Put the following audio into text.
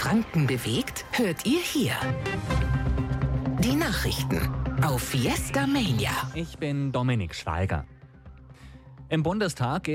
Franken bewegt, hört ihr hier. Die Nachrichten auf Fiesta Mania. Ich bin Dominik Schweiger. Im Bundestag